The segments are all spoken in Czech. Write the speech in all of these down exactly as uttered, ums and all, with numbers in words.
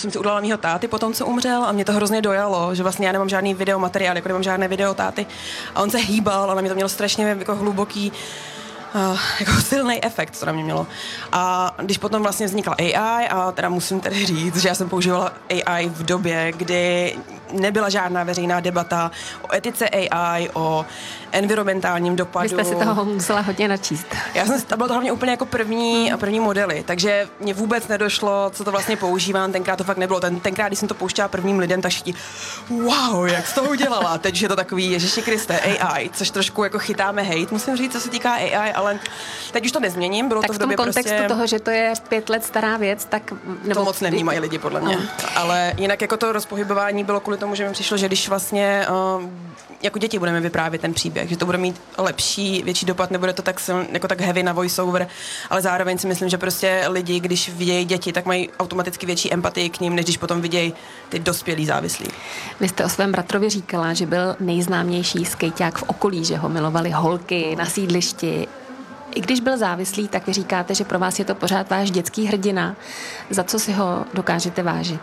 jsem si udělala mýho táty potom, co umřel a mě to hrozně dojalo, že vlastně já nemám žádný videomateriál, jako nemám žádné video táty a on se hýbal, ale mě to mělo strašně jako hluboký Uh, jako silný efekt, co na mě mělo. A když potom vlastně vznikla A I, a teda musím tedy říct, že já jsem používala A I v době, kdy nebyla žádná veřejná debata o etice A I, o environmentálním dopadu. Vy jste si toho musela hodně načíst. Já jsem, to bylo to hlavně úplně jako první, první modely, takže mě vůbec nedošlo, co to vlastně používám, tenkrát to fakt nebylo. Ten, tenkrát, když jsem to pouštěla prvním lidem, tak všichni, wow, jak jsi to udělala. Teď je to takový, Ježiši Kriste, A I, což trošku jako chytáme hejt, musím říct, co se týká A I, ale teď už to nezměním, bylo tak to v v tom době kontextu prostě... toho, že to je pět let stará věc, tak... Nebo to moc nevnímají lidi, podle mě. No. Ale jinak jako to rozpohybování bylo kvůli tomu, že mi přišlo, že když vlastně uh, jako děti budeme vyprávět ten příběh, že to bude mít lepší, větší dopad, nebude to tak siln, jako tak heavy na voiceover, ale zároveň si myslím, že prostě lidi, když vidějí děti, tak mají automaticky větší empatii k ním, než když potom vidějí ty dospělí závislí. Vy jste o svém bratrovi říkala, že byl nejznámější skejťák v okolí, že ho milovali holky na sídlišti. I když byl závislý, tak vy říkáte, že pro vás je to pořád váš dětský hrdina. Za co si ho dokážete vážit?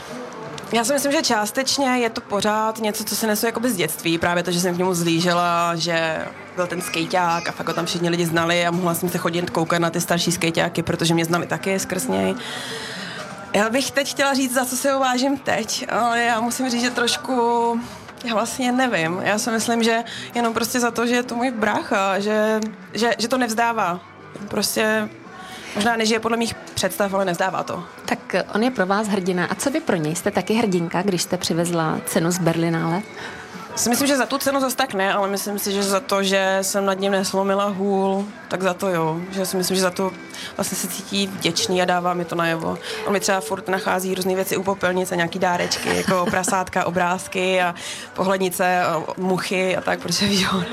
Já si myslím, že částečně je to pořád něco, co se nesu jakoby z dětství. Právě to, že jsem k němu zlížela, že byl ten skejťák a fakt ho tam všichni lidi znali a mohla jsem se chodit koukat na ty starší skejťáky, protože mě znali taky skrz něj. Já bych teď chtěla říct, za co si ho vážím teď, ale já musím říct, že trošku... Já vlastně nevím. Já si myslím, že jenom prostě za to, že je to můj brácha, že, že, že to nevzdává. Prostě možná nežije podle mých představ, ale nevzdává to. Tak on je pro vás hrdina. A co vy pro něj? Jste taky hrdinka, když jste přivezla cenu z Berlinále? Si myslím, že za tu cenu zase tak ne, ale myslím si, že za to, že jsem nad ním neslomila hůl, tak za to jo. Že si myslím, že za to vlastně se cítí vděčný a dává mi to najevo. On mi třeba furt nachází různé věci u popelnice, nějaký dárečky, jako prasátka, obrázky a pohlednice, a muchy a tak, protože víš, jo.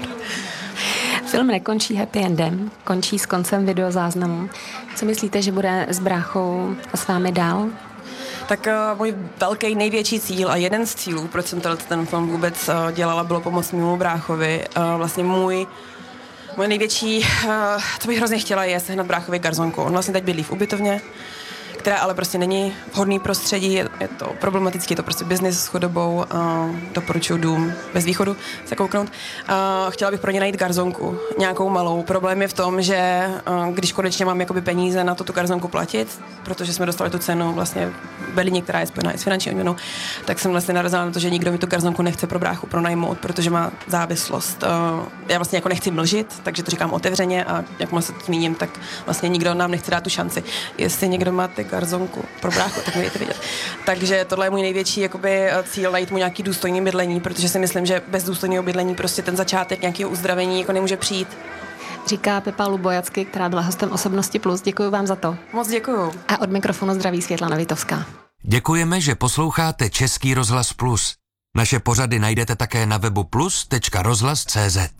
Film nekončí happy endem, končí s koncem videozáznamu. Co myslíte, že bude s bráchou a s vámi dál? Tak uh, můj velký největší cíl a jeden z cílů, proč jsem ten film vůbec uh, dělala, bylo pomoct mému bráchovi. Uh, vlastně můj, můj největší, uh, co bych hrozně chtěla, je sehnat bráchovi garzonku. On vlastně teď bydlí v ubytovně, která ale prostě není vhodný prostředí, je, je to problematický, je to prostě biznis s chudobou, uh, doporučuji dům bez východu se kouknout. Uh, chtěla bych pro ně najít garzonku, nějakou malou. Problém je v tom, že uh, když konečně mám jakoby peníze na to tu garzonku platit, protože jsme dostali tu cenu vlastně v Berlíně, která je spojená i s finanční odměnou, tak jsem vlastně narazila na to, že nikdo mi tu garzonku nechce pro bráchu pronajmout, protože má závislost. Uh, já vlastně jako nechci mlžit, takže to říkám otevřeně a jakmile se to zmíním, tak vlastně nikdo nám nechce dát tu šanci. Jestli někdo má ty garzonku pro bráchu, tak mi dejte vědět. Takže tohle je můj největší jakoby, cíl, najít mu nějaký důstojný bydlení, protože si myslím, že bez důstojného bydlení prostě ten začátek nějakého uzdravení jako nemůže přijít. Říká Pepa Lubojacky, která byla hostem Osobnosti plus. Děkuji vám za to. Moc děkuju. A od mikrofonu zdraví Světlana Vitovská. Děkujeme, že posloucháte Český rozhlas Plus. Naše pořady najdete také na webu plus tečka rozhlas tečka cé zet.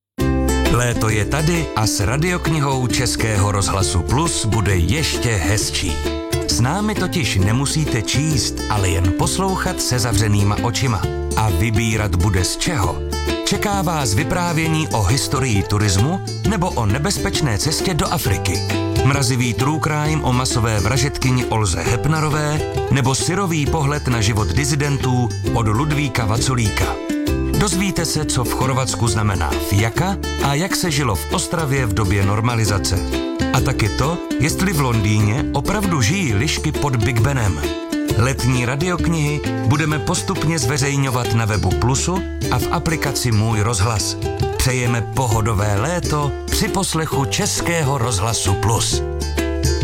Léto je tady a s radioknihou Českého rozhlasu Plus bude ještě hezčí. S námi totiž nemusíte číst, ale jen poslouchat se zavřenýma očima. A vybírat bude z čeho. Čeká vás vyprávění o historii turismu nebo o nebezpečné cestě do Afriky. Mrazivý true crime o masové vražedkyni Olze Hepnarové nebo syrový pohled na život disidentů od Ludvíka Vaculíka. Dozvíte se, co v Chorvatsku znamená fijaka a jak se žilo v Ostravě v době normalizace. A taky to, jestli v Londýně opravdu žijí lišky pod Big Benem. Letní radioknihy budeme postupně zveřejňovat na webu Plusu a v aplikaci Můj rozhlas. Přejeme pohodové léto při poslechu Českého rozhlasu Plus.